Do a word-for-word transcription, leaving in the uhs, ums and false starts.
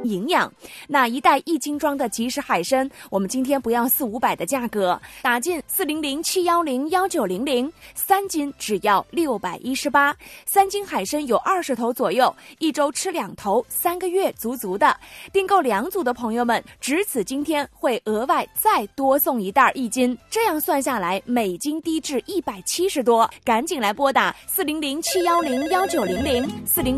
营养。那一袋一斤装的即食海参，我们今天不要四五百的价格，打进四零零七幺零幺九零零，三斤只要六百一十八。三斤海参有二十头左右，一周吃两头，三个月足足的。订购两组的朋友们，只此今天会额外再多送一袋一斤，这样算下来每斤低至一百七十多。赶紧来拨打四零零七幺零幺九零零四零。